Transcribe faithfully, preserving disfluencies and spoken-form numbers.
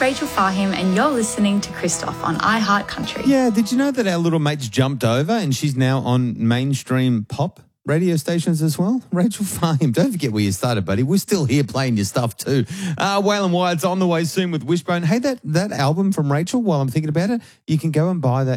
Rachel Fahim, and you're listening to Christoph on iHeart Country. Yeah, did you know that our little mate's jumped over and she's now on mainstream pop radio stations as well? Rachel Fahim, don't forget where you started, buddy. We're still here playing your stuff too. Uh, Waylon Wyatt's on the way soon with Wishbone. Hey, that, that album from Rachel, while I'm thinking about it, you can go and buy that